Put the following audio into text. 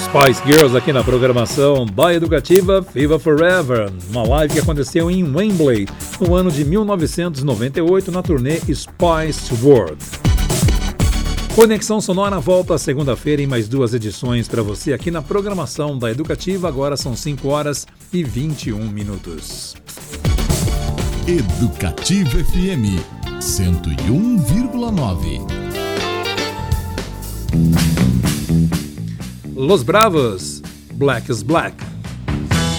Spice Girls aqui na programação da Educativa Viva Forever, uma live que aconteceu em Wembley no ano de 1998 na turnê Spice World. Conexão Sonora volta segunda-feira em mais 2 edições para você aqui na programação da Educativa. Agora são 5 horas e 21 minutos. Educativa FM 101,9. Los Bravos, Black is Black.